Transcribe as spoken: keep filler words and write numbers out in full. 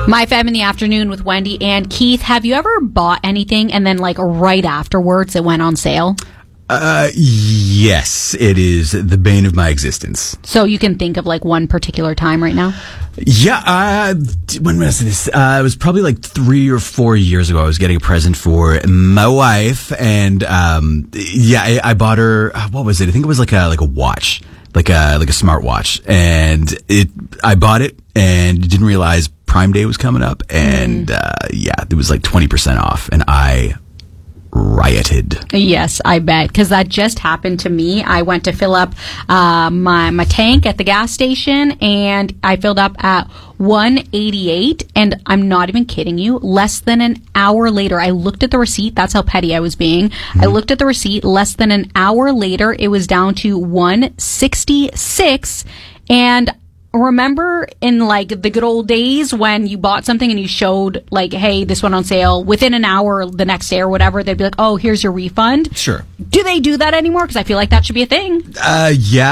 My Fam in the Afternoon with Wendy and Keith. Have you ever bought anything and then, like, right afterwards it went on sale? Uh, yes, it is the bane of my existence. So you can think of, like, one particular time right now? Yeah, uh, when was this? Uh, it was probably like three or four years ago. I was getting a present for my wife, and um, yeah, I, I bought her. What was it? I think it was like a like a watch, like a like a smart watch, and it. I bought it and didn't realize Prime Day was coming up, and mm. uh, yeah, it was like twenty percent off, and I rioted. Yes, I bet, because that just happened to me. I went to fill up uh, my my tank at the gas station, and I filled up at one eighty-eight, and I'm not even kidding you, less than an hour later, I looked at the receipt. That's how petty I was being. Mm-hmm. I looked at the receipt. Less than an hour later, it was down to one sixty-six, and remember in, like, the good old days when you bought something and you showed, like, hey, this went on sale within an hour the next day or whatever, they'd be like, oh, here's your refund? Sure. Do they do that anymore? Because I feel like that should be a thing. Uh, yeah.